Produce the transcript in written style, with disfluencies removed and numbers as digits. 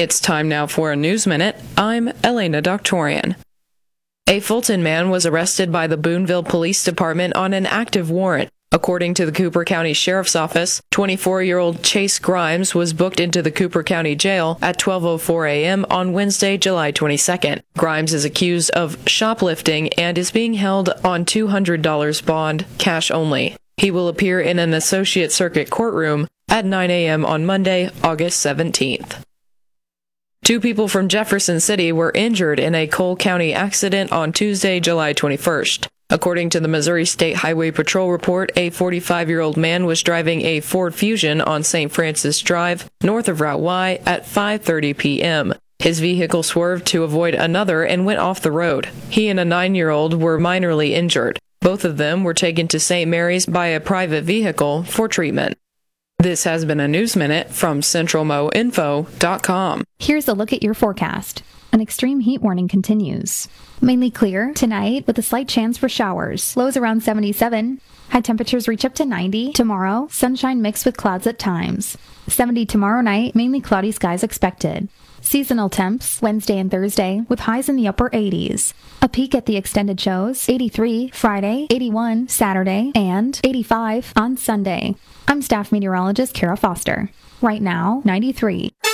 It's time now for a News Minute. I'm Elena Doctorian. A Fulton man was arrested by the Boonville Police Department on an active warrant. According to the Cooper County Sheriff's Office, 24-year-old Chase Grimes was booked into the Cooper County Jail at 12:04 a.m. on Wednesday, July 22nd. Grimes is accused of shoplifting and is being held on $200 bond, cash only. He will appear in an Associate Circuit courtroom at 9 a.m. on Monday, August 17th. 2 people from Jefferson City were injured in a Cole County accident on Tuesday, July 21st. According to the Missouri State Highway Patrol report, a 45-year-old man was driving a Ford Fusion on St. Francis Drive, north of Route Y, at 5:30 p.m. His vehicle swerved to avoid another and went off the road. He and a 9-year-old were minorly injured. Both of them were taken to St. Mary's by a private vehicle for treatment. This has been a News Minute from CentralMoInfo.com. Here's a look at your forecast. An extreme heat warning continues. Mainly clear tonight with a slight chance for showers. Lows around 77. High temperatures reach up to 90. Tomorrow, sunshine mixed with clouds at times. 70 tomorrow night, mainly cloudy skies expected. Seasonal temps Wednesday and Thursday with highs in the upper 80s. A peek at the extended shows, 83 Friday, 81 Saturday, and 85 on Sunday. I'm staff meteorologist Kara Foster. Right now, 93.